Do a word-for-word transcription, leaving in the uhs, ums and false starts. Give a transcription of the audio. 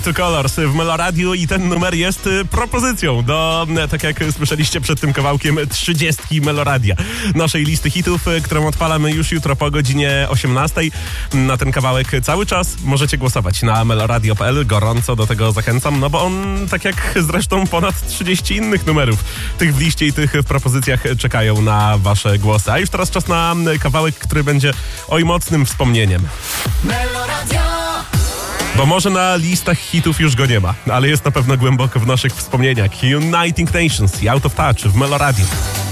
To Colors w Meloradiu i ten numer jest propozycją do, tak jak słyszeliście przed tym kawałkiem, trzydziestki Meloradia, naszej listy hitów, którą odpalamy już jutro po godzinie osiemnastej. Na ten kawałek cały czas możecie głosować na meloradio kropka p l. Gorąco do tego zachęcam, no bo on, tak jak zresztą ponad trzydzieści innych numerów, tych w liście i tych w propozycjach, czekają na wasze głosy. A już teraz czas na kawałek, który będzie oj mocnym wspomnieniem. Meloradio! Bo może na listach hitów już go nie ma, ale jest na pewno głęboko w naszych wspomnieniach. Uniting Nations i Out of Touch w Meloradiu.